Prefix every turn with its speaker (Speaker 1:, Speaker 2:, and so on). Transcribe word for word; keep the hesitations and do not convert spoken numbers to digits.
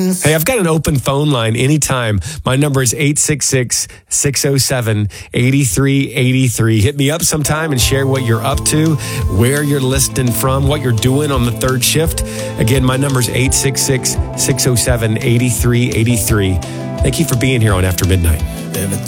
Speaker 1: friends.
Speaker 2: Hey, I've got an open phone line anytime. My number is eight six six, six oh seven, eight three eight three. Hit me up sometime and share what you're up to, where you're listening from, what you're doing on the third shift. Again, my number is eight six six, six oh seven, eight three eight three. Thank you for being here on After Midnight.